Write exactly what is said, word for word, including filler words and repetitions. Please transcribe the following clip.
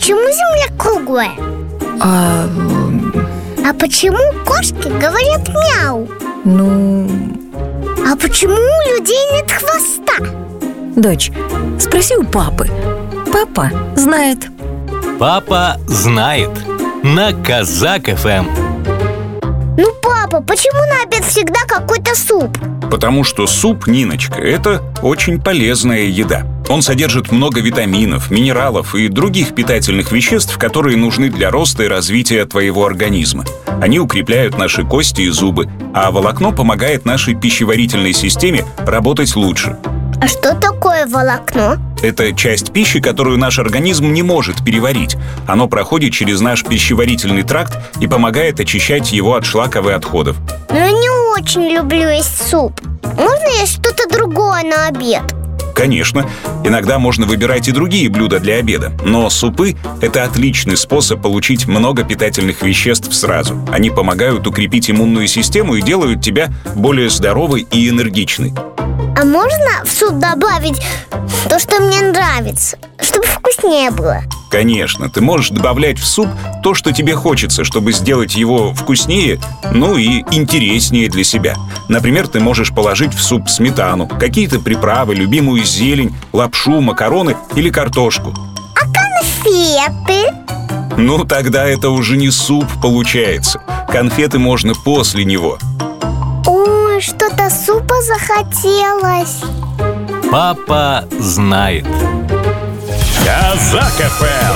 почему Земля круглая? А... А почему кошки говорят мяу? Ну... А почему у людей нет хвоста? Дочь, спроси у папы. Папа знает. Папа знает. На Казак эф эм. Ну, папа, почему на обед всегда какой-то суп? Потому что суп, Ниночка, это очень полезная еда. Он содержит много витаминов, минералов и других питательных веществ, которые нужны для роста и развития твоего организма. Они укрепляют наши кости и зубы, а волокно помогает нашей пищеварительной системе работать лучше. А что такое волокно? Это часть пищи, которую наш организм не может переварить. Оно проходит через наш пищеварительный тракт и помогает очищать его от шлаков и отходов. Но я не очень люблю есть суп. Можно есть что-то другое на обед? Конечно, иногда можно выбирать и другие блюда для обеда. Но супы – это отличный способ получить много питательных веществ сразу. Они помогают укрепить иммунную систему и делают тебя более здоровой и энергичной. А можно в суп добавить то, что мне нравится, чтобы вкуснее было? Конечно, ты можешь добавлять в суп то, что тебе хочется, чтобы сделать его вкуснее, ну и интереснее для себя. Например, ты можешь положить в суп сметану, какие-то приправы, любимую зелень, лапшу, макароны или картошку. А конфеты? Ну, тогда это уже не суп получается. Конфеты можно после него. Ой, что-то супа захотелось. Папа знает. Казак эф эм.